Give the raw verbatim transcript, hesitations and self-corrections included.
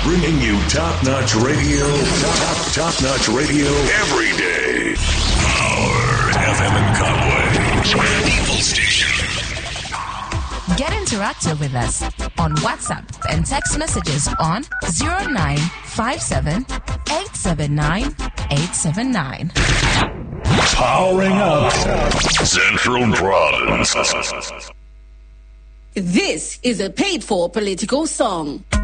Bringing you top-notch radio, top, top-notch radio every day. Power F M in Conway. People Station. Get interactive with us on WhatsApp and text messages on zero nine five seven, eight seven nine, eight seven nine. Powering up Central Province. This is a paid-for political song.